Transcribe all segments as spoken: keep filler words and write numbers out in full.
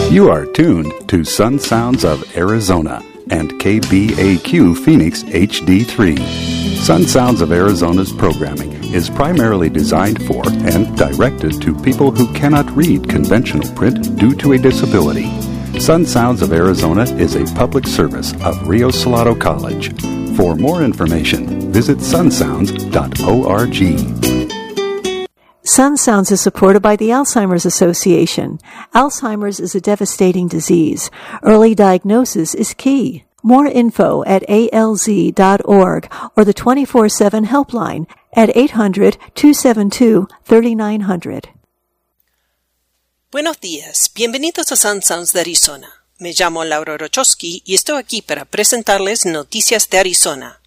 You are tuned to Sun Sounds of Arizona and K B A Q Phoenix H D three. Sun Sounds of Arizona's programming is primarily designed for and directed to people who cannot read conventional print due to a disability. Sun Sounds of Arizona is a public service of Rio Salado College. For more information, visit sun sounds dot org. Sun Sounds is supported by the Alzheimer's Association. Alzheimer's is a devastating disease. Early diagnosis is key. More info at A L Z dot org or the twenty-four seven helpline at eight hundred, two seven two, three nine zero zero. Buenos días, bienvenidos a Sun Sounds de Arizona. Me llamo Laura Rochowski y estoy aquí para presentarles noticias de Arizona.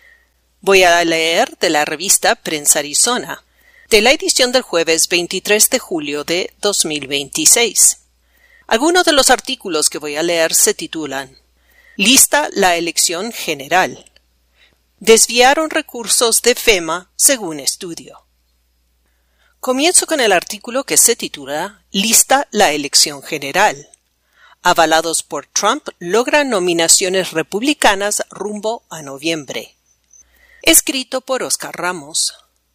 Voy a leer de la revista Prensa Arizona, de la edición del jueves veintitrés de julio de dos mil veintiséis. Algunos de los artículos que voy a leer se titulan: Lista la elección general. Desviaron recursos de FEMA según estudio. Comienzo con el artículo que se titula Lista la elección general. Avalados por Trump logran nominaciones republicanas rumbo a noviembre. Escrito por Oscar Ramos.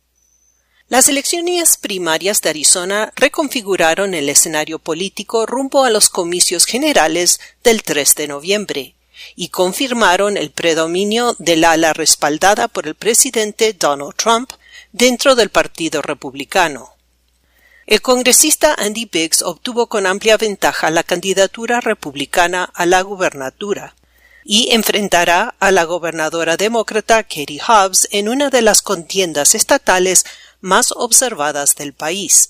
Las elecciones primarias de Arizona reconfiguraron el escenario político rumbo a los comicios generales del tres de noviembre y confirmaron el predominio del ala respaldada por el presidente Donald Trump dentro del Partido Republicano. El congresista Andy Biggs obtuvo con amplia ventaja la candidatura republicana a la gubernatura y enfrentará a la gobernadora demócrata Katie Hobbs en una de las contiendas estatales más observadas del país.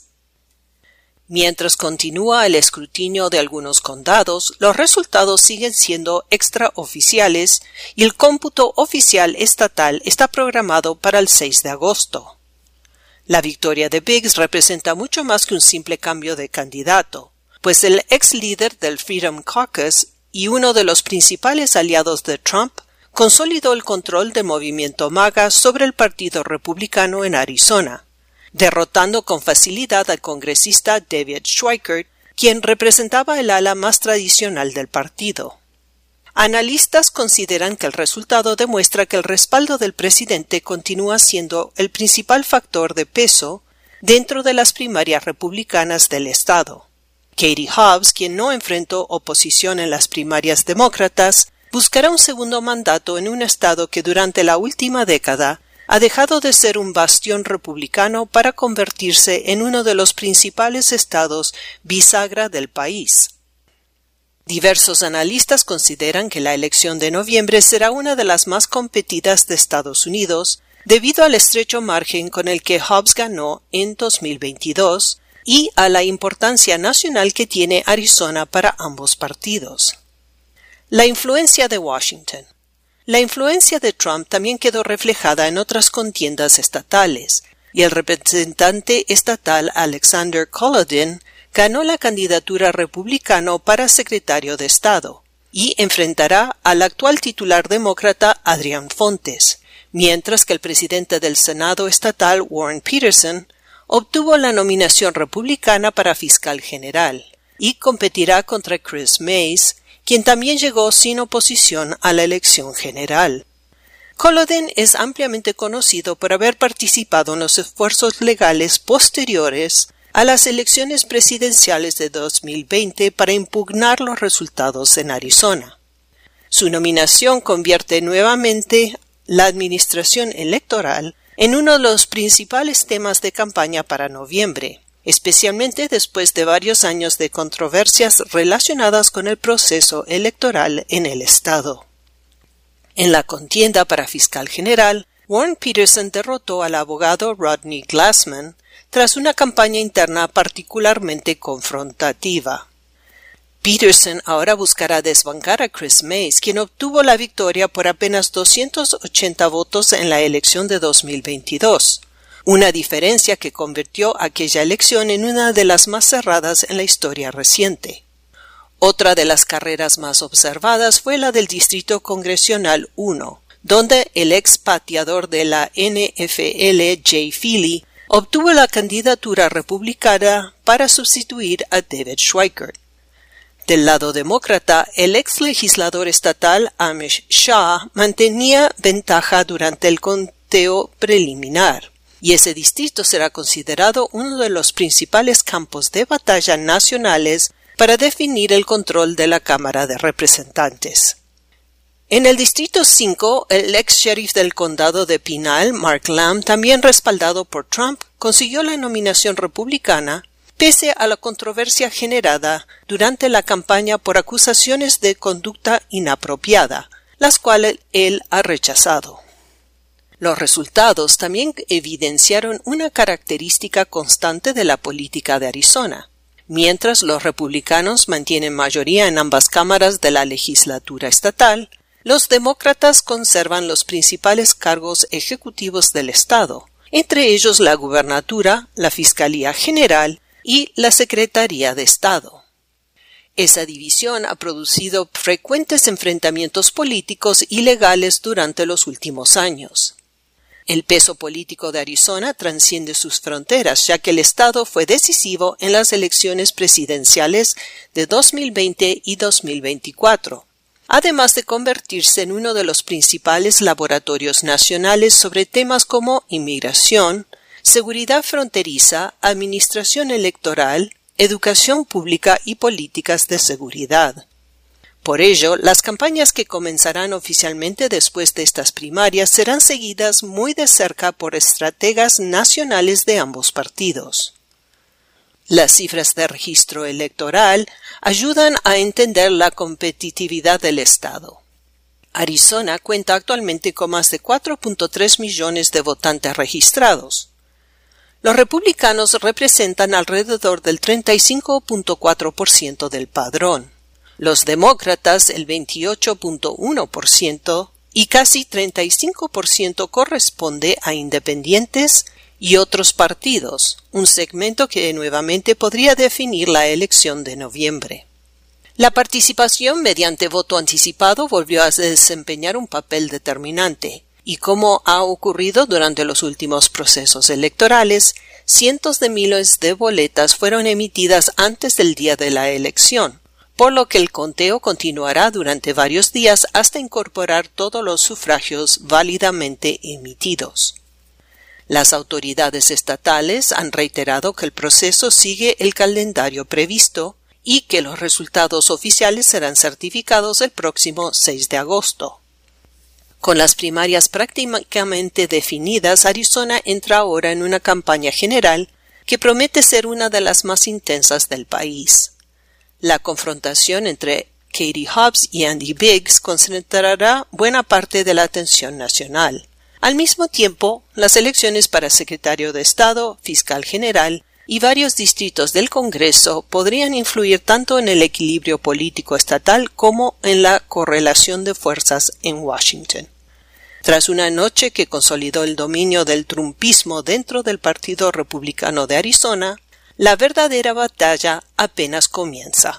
Mientras continúa el escrutinio de algunos condados, los resultados siguen siendo extraoficiales y el cómputo oficial estatal está programado para el seis de agosto. La victoria de Biggs representa mucho más que un simple cambio de candidato, pues el ex líder del Freedom Caucus y uno de los principales aliados de Trump consolidó el control del movimiento MAGA sobre el Partido Republicano en Arizona, derrotando con facilidad al congresista David Schweikert, quien representaba el ala más tradicional del partido. Analistas consideran que el resultado demuestra que el respaldo del presidente continúa siendo el principal factor de peso dentro de las primarias republicanas del estado. Katie Hobbs, quien no enfrentó oposición en las primarias demócratas, buscará un segundo mandato en un estado que durante la última década ha dejado de ser un bastión republicano para convertirse en uno de los principales estados bisagra del país. Diversos analistas consideran que la elección de noviembre será una de las más competidas de Estados Unidos debido al estrecho margen con el que Hobbs ganó en dos mil veintidós y a la importancia nacional que tiene Arizona para ambos partidos. La influencia de Washington. La influencia de Trump también quedó reflejada en otras contiendas estatales, y el representante estatal Alexander Kolodin ganó la candidatura republicana para secretario de Estado y enfrentará al actual titular demócrata Adrián Fontes, mientras que el presidente del Senado estatal Warren Peterson obtuvo la nominación republicana para fiscal general y competirá contra Chris Mays, quien también llegó sin oposición a la elección general. Kolodin es ampliamente conocido por haber participado en los esfuerzos legales posteriores a las elecciones presidenciales de dos mil veinte para impugnar los resultados en Arizona. Su nominación convierte nuevamente la administración electoral en uno de los principales temas de campaña para noviembre, especialmente después de varios años de controversias relacionadas con el proceso electoral en el estado. En la contienda para fiscal general, Warren Peterson derrotó al abogado Rodney Glassman tras una campaña interna particularmente confrontativa. Peterson ahora buscará desbancar a Chris Mays, quien obtuvo la victoria por apenas doscientos ochenta votos en la elección de dos mil veintidós, una diferencia que convirtió aquella elección en una de las más cerradas en la historia reciente. Otra de las carreras más observadas fue la del Distrito Congresional uno, donde el ex pateador de la N F L, Jay Feely, obtuvo la candidatura republicana para sustituir a David Schweikert. Del lado demócrata, el ex legislador estatal Amish Shah mantenía ventaja durante el conteo preliminar, y ese distrito será considerado uno de los principales campos de batalla nacionales para definir el control de la Cámara de Representantes. En el Distrito cinco, el ex sheriff del condado de Pinal, Mark Lamb, también respaldado por Trump, consiguió la nominación republicana pese a la controversia generada durante la campaña por acusaciones de conducta inapropiada, las cuales él ha rechazado. Los resultados también evidenciaron una característica constante de la política de Arizona. Mientras los republicanos mantienen mayoría en ambas cámaras de la legislatura estatal, los demócratas conservan los principales cargos ejecutivos del estado, entre ellos la gubernatura, la Fiscalía General y la Secretaría de Estado. Esa división ha producido frecuentes enfrentamientos políticos y legales durante los últimos años. El peso político de Arizona trasciende sus fronteras, ya que el estado fue decisivo en las elecciones presidenciales de dos mil veinte y dos mil veinticuatro. Además de convertirse en uno de los principales laboratorios nacionales sobre temas como inmigración, seguridad fronteriza, administración electoral, educación pública y políticas de seguridad. Por ello, las campañas que comenzarán oficialmente después de estas primarias serán seguidas muy de cerca por estrategas nacionales de ambos partidos. Las cifras de registro electoral ayudan a entender la competitividad del estado. Arizona cuenta actualmente con más de cuatro punto tres millones de votantes registrados. Los republicanos representan alrededor del treinta y cinco punto cuatro por ciento del padrón, los demócratas el veintiocho punto uno por ciento y casi treinta y cinco por ciento corresponde a independientes y otros partidos, un segmento que nuevamente podría definir la elección de noviembre. La participación mediante voto anticipado volvió a desempeñar un papel determinante, y como ha ocurrido durante los últimos procesos electorales, cientos de miles de boletas fueron emitidas antes del día de la elección, por lo que el conteo continuará durante varios días hasta incorporar todos los sufragios válidamente emitidos. Las autoridades estatales han reiterado que el proceso sigue el calendario previsto y que los resultados oficiales serán certificados el próximo seis de agosto. Con las primarias prácticamente definidas, Arizona entra ahora en una campaña general que promete ser una de las más intensas del país. La confrontación entre Katie Hobbs y Andy Biggs concentrará buena parte de la atención nacional. Al mismo tiempo, las elecciones para secretario de Estado, fiscal general y varios distritos del Congreso podrían influir tanto en el equilibrio político estatal como en la correlación de fuerzas en Washington. Tras una noche que consolidó el dominio del trumpismo dentro del Partido Republicano de Arizona, la verdadera batalla apenas comienza.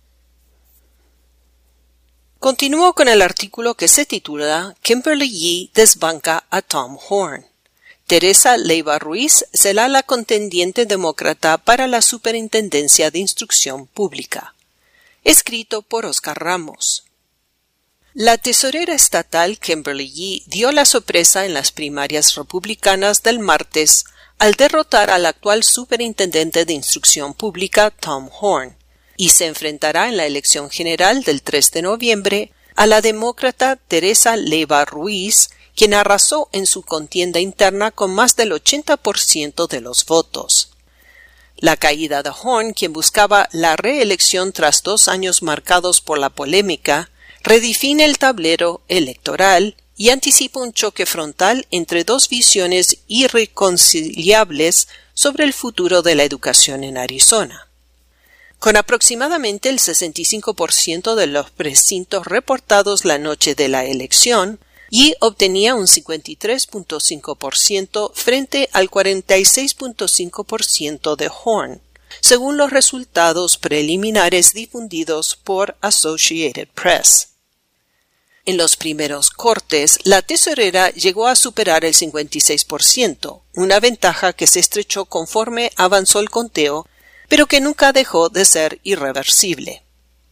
Continúo con el artículo que se titula Kimberly Yee desbanca a Tom Horne. Teresa Leiva Ruiz será la contendiente demócrata para la Superintendencia de Instrucción Pública. Escrito por Oscar Ramos. La tesorera estatal Kimberly Yee dio la sorpresa en las primarias republicanas del martes al derrotar al actual superintendente de Instrucción Pública Tom Horne, y se enfrentará en la elección general del tres de noviembre a la demócrata Teresa Leiva Ruiz, quien arrasó en su contienda interna con más del ochenta por ciento de los votos. La caída de Horne, quien buscaba la reelección tras dos años marcados por la polémica, redefine el tablero electoral y anticipa un choque frontal entre dos visiones irreconciliables sobre el futuro de la educación en Arizona. Con aproximadamente el sesenta y cinco por ciento de los precintos reportados la noche de la elección, Yee obtenía un cincuenta y tres punto cinco por ciento frente al cuarenta y seis punto cinco por ciento de Horne, según los resultados preliminares difundidos por Associated Press. En los primeros cortes, la tesorera llegó a superar el cincuenta y seis por ciento, una ventaja que se estrechó conforme avanzó el conteo, pero que nunca dejó de ser irreversible.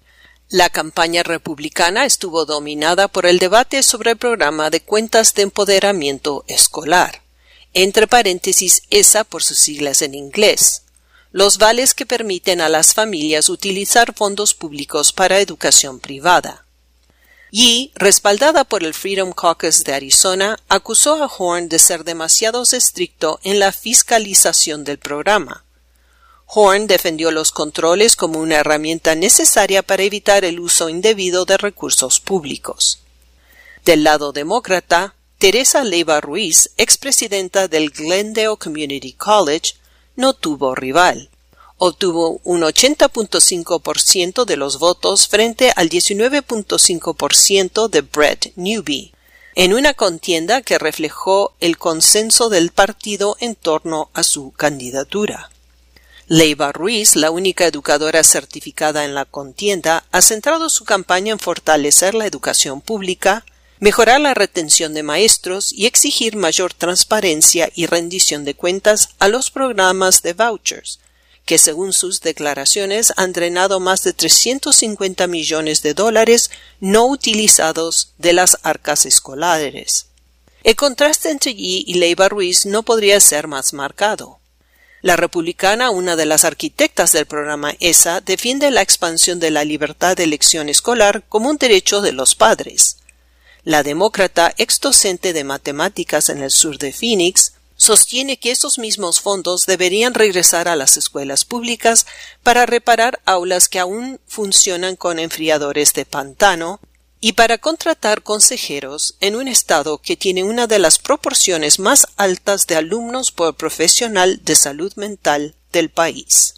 La campaña republicana estuvo dominada por el debate sobre el programa de cuentas de empoderamiento escolar, entre paréntesis E S A por sus siglas en inglés, los vales que permiten a las familias utilizar fondos públicos para educación privada. Y, respaldada por el Freedom Caucus de Arizona, acusó a Horn de ser demasiado estricto en la fiscalización del programa. Horn defendió los controles como una herramienta necesaria para evitar el uso indebido de recursos públicos. Del lado demócrata, Teresa Leiva Ruiz, expresidenta del Glendale Community College, no tuvo rival. Obtuvo un ochenta punto cinco por ciento de los votos frente al diecinueve punto cinco por ciento de Brett Newby, en una contienda que reflejó el consenso del partido en torno a su candidatura. Leiva Ruiz, la única educadora certificada en la contienda, ha centrado su campaña en fortalecer la educación pública, mejorar la retención de maestros y exigir mayor transparencia y rendición de cuentas a los programas de vouchers, que según sus declaraciones han drenado más de trescientos cincuenta millones de dólares no utilizados de las arcas escolares. El contraste entre Yee y Leiva Ruiz no podría ser más marcado. La republicana, una de las arquitectas del programa E S A, defiende la expansión de la libertad de elección escolar como un derecho de los padres. La demócrata, ex docente de matemáticas en el sur de Phoenix, sostiene que esos mismos fondos deberían regresar a las escuelas públicas para reparar aulas que aún funcionan con enfriadores de pantano y para contratar consejeros en un estado que tiene una de las proporciones más altas de alumnos por profesional de salud mental del país.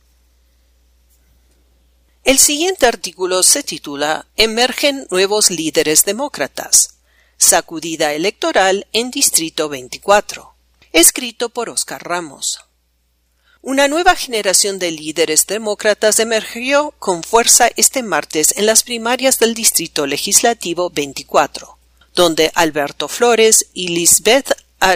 El siguiente artículo se titula Emergen nuevos líderes demócratas. Sacudida electoral en Distrito veinticuatro. Escrito por Oscar Ramos. Una nueva generación de líderes demócratas emergió con fuerza este martes en las primarias del Distrito Legislativo veinticuatro, donde Alberto Flores y Lisbeth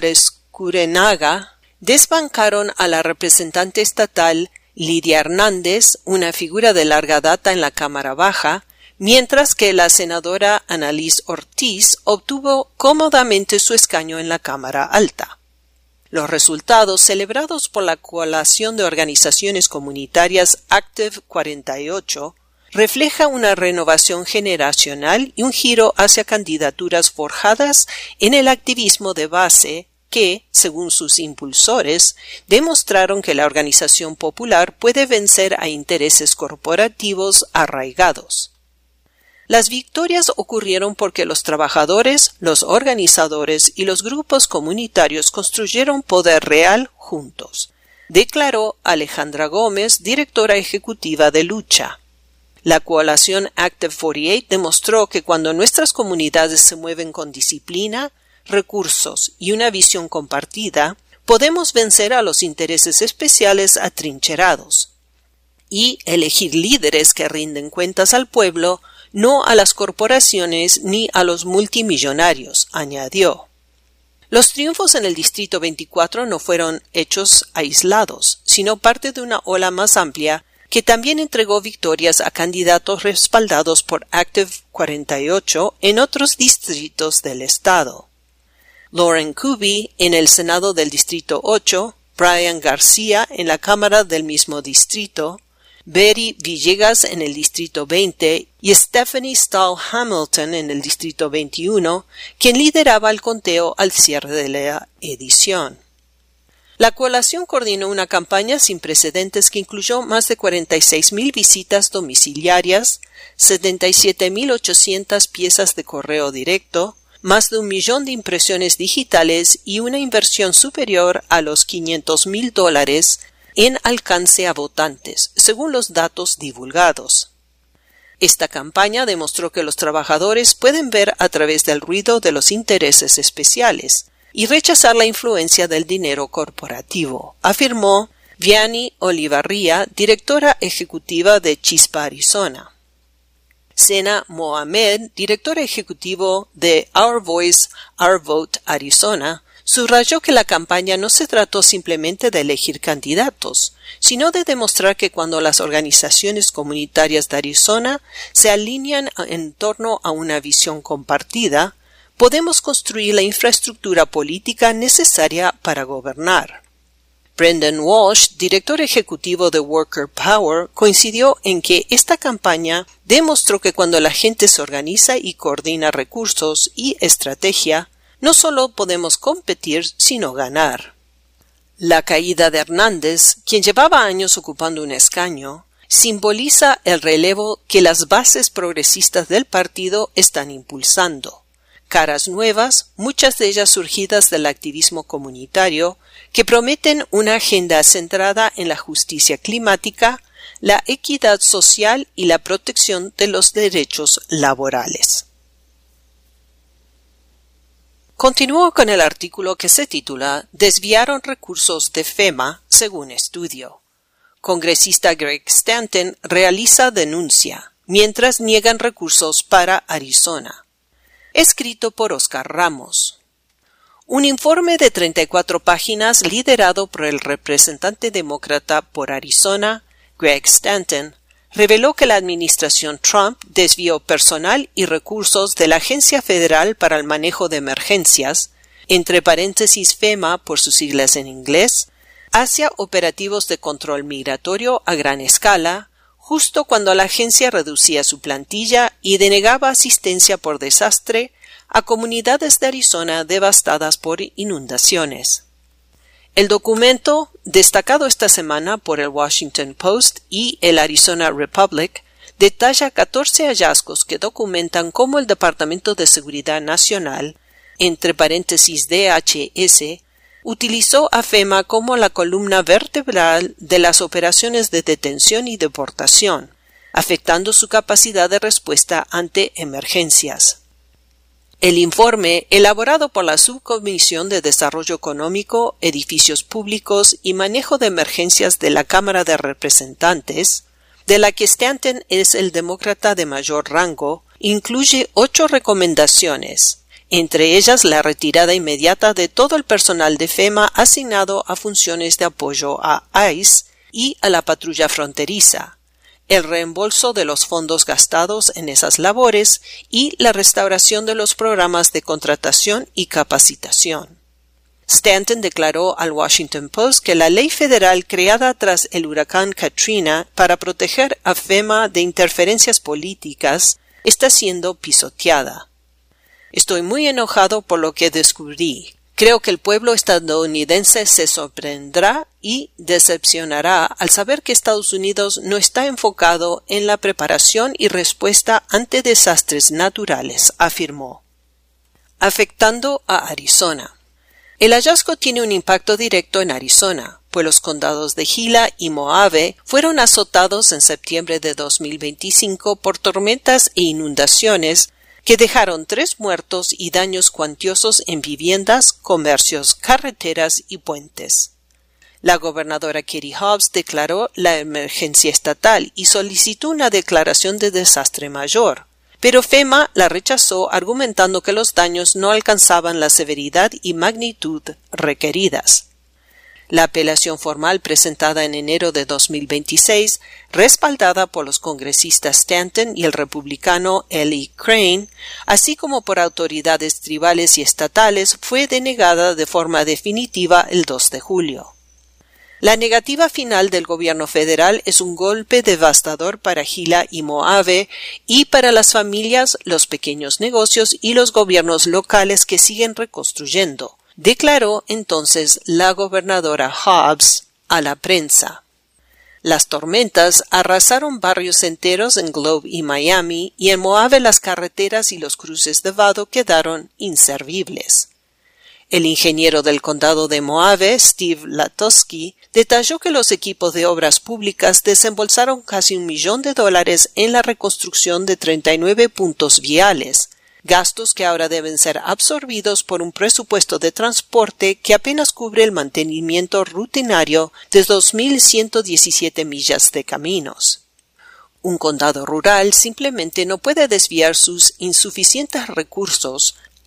Arescurenaga desbancaron a la representante estatal Lidia Hernández, una figura de larga data en la Cámara Baja, mientras que la senadora Annalise Ortiz obtuvo cómodamente su escaño en la Cámara Alta. Los resultados, celebrados por la coalición de organizaciones comunitarias Active cuarenta y ocho, refleja una renovación generacional y un giro hacia candidaturas forjadas en el activismo de base que, según sus impulsores, demostraron que la organización popular puede vencer a intereses corporativos arraigados. Las victorias ocurrieron porque los trabajadores, los organizadores y los grupos comunitarios construyeron poder real juntos, declaró Alejandra Gómez, directora ejecutiva de Lucha. La coalición Active cuarenta y ocho demostró que cuando nuestras comunidades se mueven con disciplina, recursos y una visión compartida, podemos vencer a los intereses especiales atrincherados y elegir líderes que rinden cuentas al pueblo, no a las corporaciones ni a los multimillonarios, añadió. Los triunfos en el Distrito veinticuatro no fueron hechos aislados, sino parte de una ola más amplia que también entregó victorias a candidatos respaldados por Active cuarenta y ocho en otros distritos del estado. Lauren Kuby en el Senado del Distrito ocho, Brian García en la Cámara del mismo distrito, Betty Villegas en el Distrito veinte y Stephanie Stahl Hamilton en el Distrito veintiuno, quien lideraba el conteo al cierre de la edición. La coalición coordinó una campaña sin precedentes que incluyó más de cuarenta y seis mil visitas domiciliarias, setenta y siete mil ochocientas piezas de correo directo, más de un millón de impresiones digitales y una inversión superior a los quinientos mil dólares en alcance a votantes, según los datos divulgados. Esta campaña demostró que los trabajadores pueden ver a través del ruido de los intereses especiales y rechazar la influencia del dinero corporativo, afirmó Vianney Olivarría, directora ejecutiva de Chispa Arizona. Sena Mohamed, director ejecutivo de Our Voice, Our Vote Arizona, subrayó que la campaña no se trató simplemente de elegir candidatos, sino de demostrar que cuando las organizaciones comunitarias de Arizona se alinean en torno a una visión compartida, podemos construir la infraestructura política necesaria para gobernar. Brendan Walsh, director ejecutivo de Worker Power, coincidió en que esta campaña demostró que cuando la gente se organiza y coordina recursos y estrategia, no solo podemos competir, sino ganar. La caída de Hernández, quien llevaba años ocupando un escaño, simboliza el relevo que las bases progresistas del partido están impulsando. Caras nuevas, muchas de ellas surgidas del activismo comunitario, que prometen una agenda centrada en la justicia climática, la equidad social y la protección de los derechos laborales. Continúo con el artículo que se titula «Desviaron recursos de FEMA según estudio». Congresista Greg Stanton realiza denuncia, mientras niegan recursos para Arizona. Escrito por Oscar Ramos. Un informe de treinta y cuatro páginas liderado por el representante demócrata por Arizona, Greg Stanton, reveló que la administración Trump desvió personal y recursos de la Agencia Federal para el Manejo de Emergencias, entre paréntesis FEMA por sus siglas en inglés, hacia operativos de control migratorio a gran escala, justo cuando la agencia reducía su plantilla y denegaba asistencia por desastre a comunidades de Arizona devastadas por inundaciones. El documento, destacado esta semana por el Washington Post y el Arizona Republic, detalla catorce hallazgos que documentan cómo el Departamento de Seguridad Nacional, entre paréntesis D H S, utilizó a FEMA como la columna vertebral de las operaciones de detención y deportación, afectando su capacidad de respuesta ante emergencias. El informe, elaborado por la Subcomisión de Desarrollo Económico, Edificios Públicos y Manejo de Emergencias de la Cámara de Representantes, de la que Stanton es el demócrata de mayor rango, incluye ocho recomendaciones, entre ellas la retirada inmediata de todo el personal de FEMA asignado a funciones de apoyo a ICE y a la patrulla fronteriza, el reembolso de los fondos gastados en esas labores y la restauración de los programas de contratación y capacitación. Stanton declaró al Washington Post que la ley federal creada tras el huracán Katrina para proteger a FEMA de interferencias políticas está siendo pisoteada. Estoy muy enojado por lo que descubrí. Creo que el pueblo estadounidense se sorprenderá y decepcionará al saber que Estados Unidos no está enfocado en la preparación y respuesta ante desastres naturales, afirmó. Afectando a Arizona. El hallazgo tiene un impacto directo en Arizona, pues los condados de Gila y Mohave fueron azotados en septiembre de dos mil veinticinco por tormentas e inundaciones que dejaron tres muertos y daños cuantiosos en viviendas, comercios, carreteras y puentes. La gobernadora Katie Hobbs declaró la emergencia estatal y solicitó una declaración de desastre mayor, pero FEMA la rechazó argumentando que los daños no alcanzaban la severidad y magnitud requeridas. La apelación formal presentada en enero de dos mil veintiséis, respaldada por los congresistas Stanton y el republicano Eli Crane, así como por autoridades tribales y estatales, fue denegada de forma definitiva el dos de julio. La negativa final del gobierno federal es un golpe devastador para Gila y Mohave y para las familias, los pequeños negocios y los gobiernos locales que siguen reconstruyendo, declaró entonces la gobernadora Hobbs a la prensa. Las tormentas arrasaron barrios enteros en Globe y Miami, y en Mohave las carreteras y los cruces de vado quedaron inservibles. El ingeniero del condado de Mohave, Steve Latosky, detalló que los equipos de obras públicas desembolsaron casi un millón de dólares en la reconstrucción de treinta y nueve puntos viales, gastos que ahora deben ser absorbidos por un presupuesto de transporte que apenas cubre el mantenimiento rutinario de dos mil ciento diecisiete millas de caminos. Un condado rural simplemente no puede desviar sus insuficientes recursos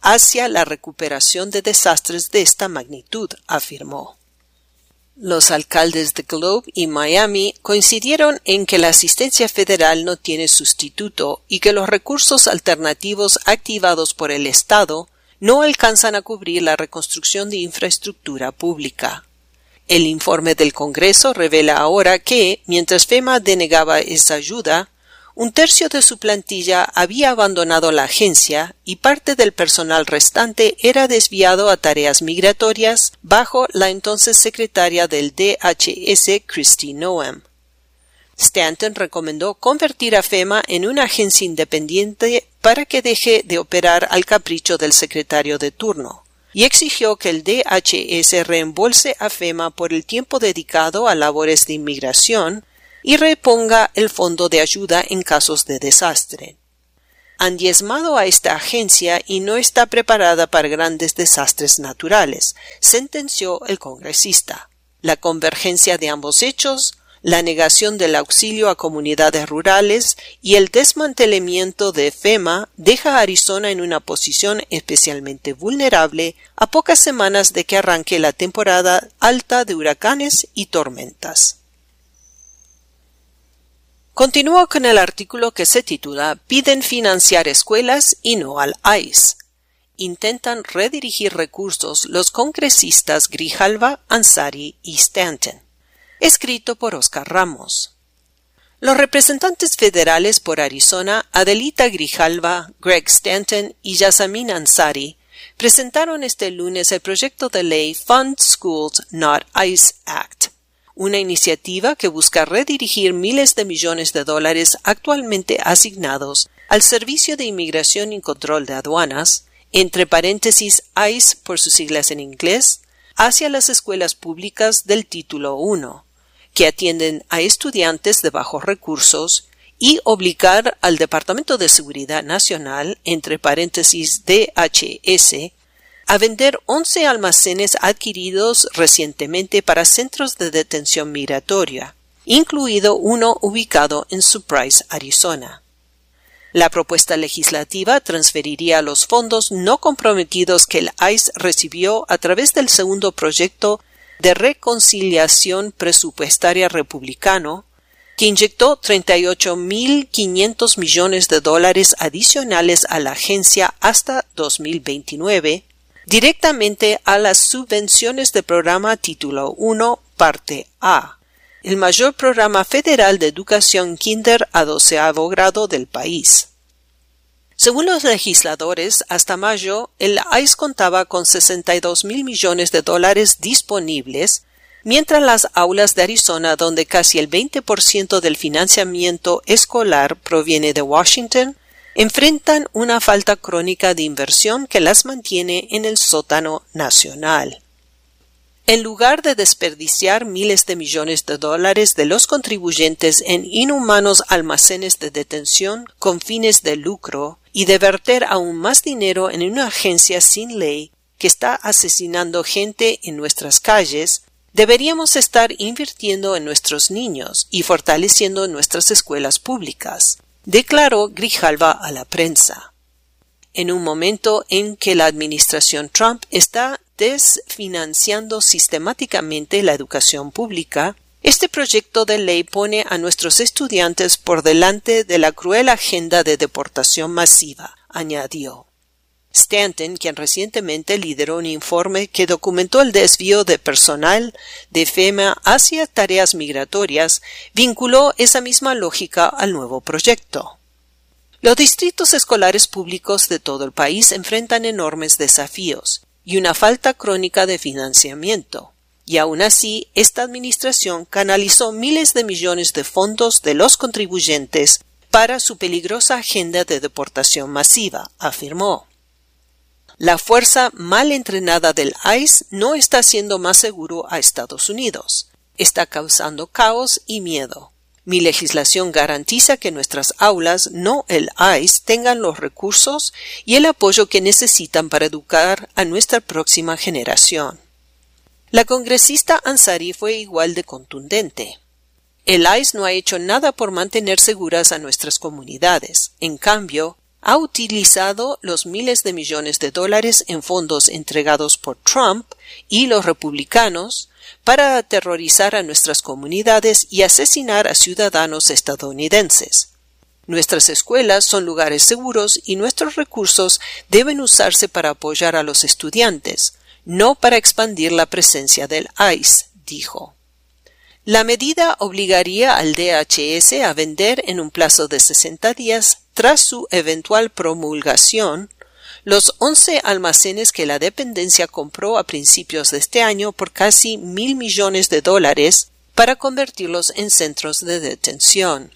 hacia la recuperación de desastres de esta magnitud, afirmó. Los alcaldes de Globe y Miami coincidieron en que la asistencia federal no tiene sustituto y que los recursos alternativos activados por el Estado no alcanzan a cubrir la reconstrucción de infraestructura pública. El informe del Congreso revela ahora que, mientras FEMA denegaba esa ayuda, un tercio de su plantilla había abandonado la agencia y parte del personal restante era desviado a tareas migratorias bajo la entonces secretaria del D H S, Kristi Noem. Stanton recomendó convertir a FEMA en una agencia independiente para que deje de operar al capricho del secretario de turno, y exigió que el D H S reembolse a FEMA por el tiempo dedicado a labores de inmigración y reponga el fondo de ayuda en casos de desastre. Han diezmado a esta agencia y no está preparada para grandes desastres naturales, sentenció el congresista. La convergencia de ambos hechos, la negación del auxilio a comunidades rurales y el desmantelamiento de FEMA deja a Arizona en una posición especialmente vulnerable a pocas semanas de que arranque la temporada alta de huracanes y tormentas. Continúo con el artículo que se titula «Piden financiar escuelas y no al I C E». Intentan redirigir recursos los congresistas Grijalva, Ansari y Stanton. Escrito por Oscar Ramos. Los representantes federales por Arizona, Adelita Grijalva, Greg Stanton y Yasamin Ansari, presentaron este lunes el proyecto de ley Fund Schools Not I C E Act, una iniciativa que busca redirigir miles de millones de dólares actualmente asignados al Servicio de Inmigración y Control de Aduanas, entre paréntesis I C E por sus siglas en inglés, hacia las escuelas públicas del Título uno, que atienden a estudiantes de bajos recursos, y obligar al Departamento de Seguridad Nacional, entre paréntesis D H S, a vender once almacenes adquiridos recientemente para centros de detención migratoria, incluido uno ubicado en Surprise, Arizona. La propuesta legislativa transferiría los fondos no comprometidos que el I C E recibió a través del segundo proyecto de reconciliación presupuestaria republicano, que inyectó treinta y ocho mil quinientos millones de dólares adicionales a la agencia hasta dos mil veintinueve, directamente a las subvenciones del programa Título uno, Parte A, el mayor programa federal de educación kinder a doceavo grado del país. Según los legisladores, hasta mayo, el I C E contaba con sesenta y dos mil millones de dólares disponibles, mientras las aulas de Arizona, donde casi el veinte por ciento del financiamiento escolar proviene de Washington, enfrentan una falta crónica de inversión que las mantiene en el sótano nacional. En lugar de desperdiciar miles de millones de dólares de los contribuyentes en inhumanos almacenes de detención con fines de lucro y de verter aún más dinero en una agencia sin ley que está asesinando gente en nuestras calles, deberíamos estar invirtiendo en nuestros niños y fortaleciendo nuestras escuelas públicas, declaró Grijalva a la prensa. En un momento en que la administración Trump está desfinanciando sistemáticamente la educación pública, este proyecto de ley pone a nuestros estudiantes por delante de la cruel agenda de deportación masiva, añadió. Stanton, quien recientemente lideró un informe que documentó el desvío de personal de FEMA hacia tareas migratorias, vinculó esa misma lógica al nuevo proyecto. Los distritos escolares públicos de todo el país enfrentan enormes desafíos y una falta crónica de financiamiento, y aún así esta administración canalizó miles de millones de fondos de los contribuyentes para su peligrosa agenda de deportación masiva, afirmó. La fuerza mal entrenada del I C E no está haciendo más seguro a Estados Unidos. Está causando caos y miedo. Mi legislación garantiza que nuestras aulas, no el I C E, tengan los recursos y el apoyo que necesitan para educar a nuestra próxima generación. La congresista Ansari fue igual de contundente. El I C E no ha hecho nada por mantener seguras a nuestras comunidades. En cambio, ha utilizado los miles de millones de dólares en fondos entregados por Trump y los republicanos para aterrorizar a nuestras comunidades y asesinar a ciudadanos estadounidenses. Nuestras escuelas son lugares seguros y nuestros recursos deben usarse para apoyar a los estudiantes, no para expandir la presencia del ICE, dijo. La medida obligaría al D H S a vender en un plazo de sesenta días tras su eventual promulgación los once almacenes que la dependencia compró a principios de este año por casi mil millones de dólares para convertirlos en centros de detención.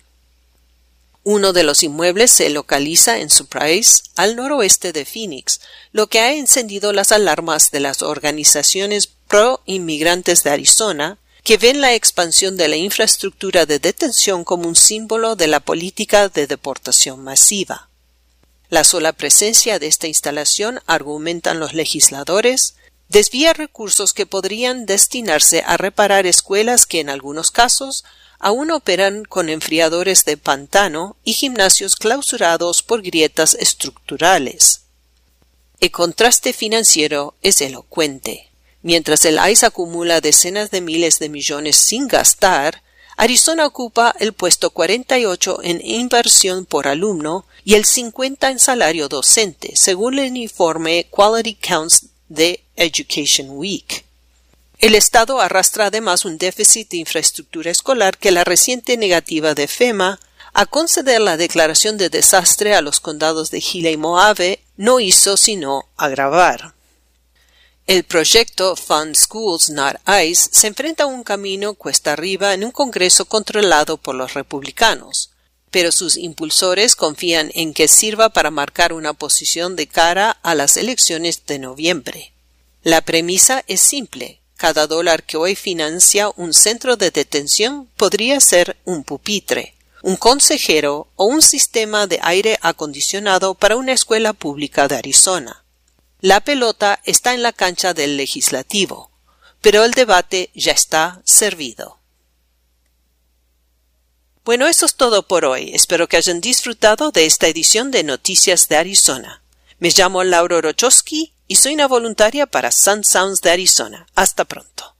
Uno de los inmuebles se localiza en Surprise, al noroeste de Phoenix, lo que ha encendido las alarmas de las organizaciones pro-inmigrantes de Arizona, que ven la expansión de la infraestructura de detención como un símbolo de la política de deportación masiva. La sola presencia de esta instalación, argumentan los legisladores, desvía recursos que podrían destinarse a reparar escuelas que en algunos casos aún operan con enfriadores de pantano y gimnasios clausurados por grietas estructurales. El contraste financiero es elocuente. Mientras el ICE acumula decenas de miles de millones sin gastar, Arizona ocupa el puesto cuarenta y ocho en inversión por alumno y el cincuenta en salario docente, según el informe Quality Counts de Education Week. El Estado arrastra además un déficit de infraestructura escolar que la reciente negativa de FEMA a conceder la declaración de desastre a los condados de Gila y Mohave no hizo sino agravar. El proyecto Fund Schools Not ICE se enfrenta a un camino cuesta arriba en un Congreso controlado por los republicanos, pero sus impulsores confían en que sirva para marcar una posición de cara a las elecciones de noviembre. La premisa es simple. Cada dólar que hoy financia un centro de detención podría ser un pupitre, un consejero o un sistema de aire acondicionado para una escuela pública de Arizona. La pelota está en la cancha del legislativo, pero el debate ya está servido. Bueno, eso es todo por hoy. Espero que hayan disfrutado de esta edición de Noticias de Arizona. Me llamo Laura Orochowski y soy una voluntaria para Sun Sounds de Arizona. Hasta pronto.